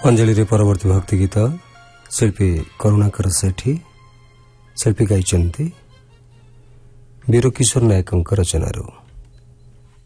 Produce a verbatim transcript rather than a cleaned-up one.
अंजलि रे परवर्ती भक्ति गीत शिल्पी करुणाकर सेठी शिल्पी गाइचंती वीरकिशोर नायक रचनारू।